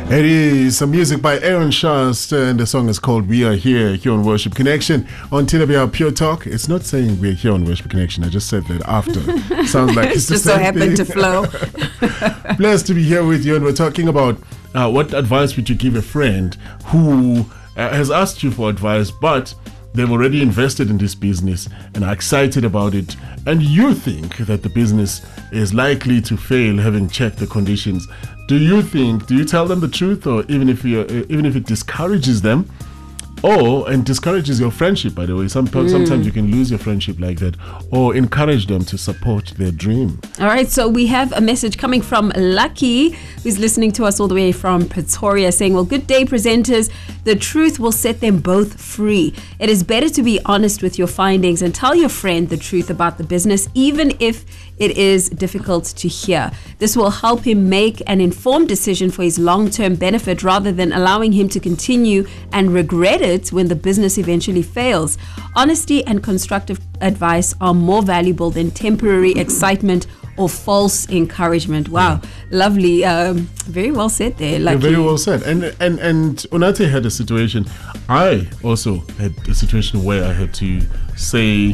It is some music by Aaron Shast, and the song is called We Are Here on Worship Connection on TWR Pure Talk. It's not saying we're here on Worship Connection. I just said that after. Sounds like it's just so happened to flow. Blessed to be here with you, and we're talking about what advice would you give a friend who has asked you for advice, but they've already invested in this business and are excited about it, and you think that the business is likely to fail, having checked the conditions. Do you tell them the truth, or even if it discourages them, and discourages your friendship, by the way? Sometimes you can lose your friendship like that, or encourage them to support their dream. All right, so we have a message coming from Lucky, who's listening to us all the way from Pretoria, saying, well, good day, presenters. The truth will set them both free. It is better to be honest with your findings and tell your friend the truth about the business, even if it is difficult to hear. This will help him make an informed decision for his long-term benefit, rather than allowing him to continue and regret it when the business eventually fails. Honesty and constructive advice are more valuable than temporary excitement or false encouragement. Wow, lovely. Very well said there. Yeah, very well said. And Unate had a situation. I also had a situation where I had to say,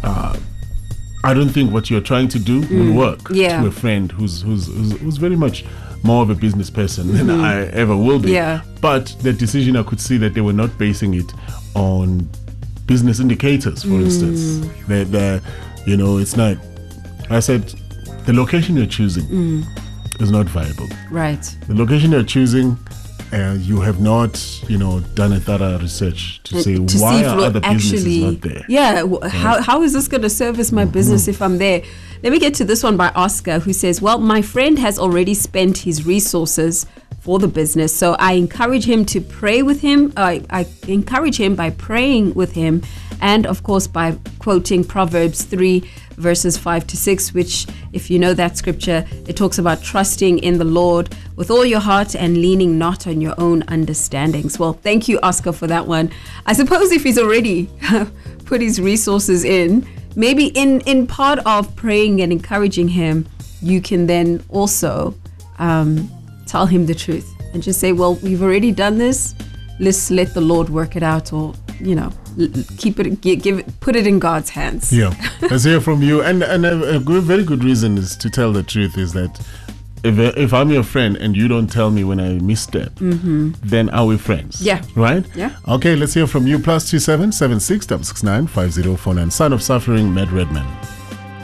I don't think what you're trying to do will work, to a friend who's very much more of a business person than I ever will be. Yeah. But the decision, I could see that they were not basing it on business indicators, for instance. It's not. I said, the location you're choosing is not viable. Right. The location you're choosing, you have not, done a thorough research to say why are other businesses not there. Yeah, how is this going to service my business if I'm there? Let me get to this one by Oscar, who says, well, my friend has already spent his resources for the business, so I encourage him to pray with him. I encourage him by praying with him, and of course by quoting Proverbs 3 verses 5-6, which, if you know that scripture, it talks about trusting in the Lord with all your heart and leaning not on your own understandings. Well, thank you, Oscar, for that one. I suppose if he's already put his resources in, maybe in part of praying and encouraging him, you can then also tell him the truth and just say, well, we've already done this. Let's let the Lord work it out, or, put it in God's hands. Yeah, let's hear from you. And a very good reason is to tell the truth is that if I'm your friend and you don't tell me when I misstep, then are we friends? Yeah. Right? Yeah. Okay, let's hear from you. +27 76 669 5049. Son of Suffering, Matt Redman.